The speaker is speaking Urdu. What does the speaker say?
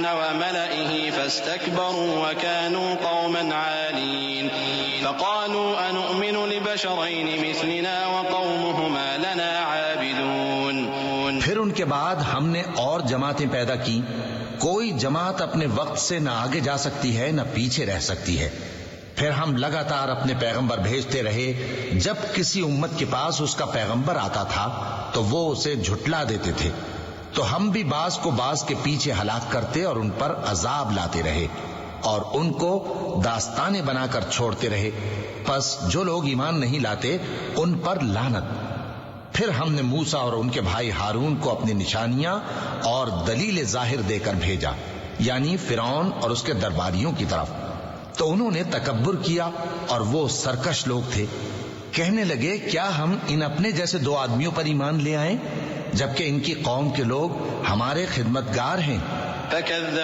فرعون وملئه فاستكبروا وكانوا قوما عالين فقالوا أنؤمن لبشرين مثلنا وقومهما لنا عابدون. پھر ان کے بعد ہم نے اور جماعتیں پیدا کی. کوئی جماعت اپنے وقت سے نہ آگے جا سکتی ہے نہ پیچھے رہ سکتی ہے. پھر ہم لگاتار اپنے پیغمبر بھیجتے رہے. جب کسی امت کے پاس اس کا پیغمبر آتا تھا تو وہ اسے جھٹلا دیتے تھے، تو ہم بھی بعض کو بعض کے پیچھے ہلاک کرتے اور ان پر عذاب لاتے رہے اور ان کو داستانیں بنا کر چھوڑتے رہے. پس جو لوگ ایمان نہیں لاتے ان پر لعنت. پھر ہم نے موسیٰ اور ان کے بھائی ہارون کو اپنی نشانیاں اور دلیل ظاہر دے کر بھیجا، یعنی فرعون اور اس کے درباریوں کی طرف. تو انہوں نے تکبر کیا اور وہ سرکش لوگ تھے. کہنے لگے کیا ہم ان اپنے جیسے 2 آدمیوں پر ایمان لے آئیں جبکہ ان کی قوم کے لوگ ہمارے خدمتگار ہیں.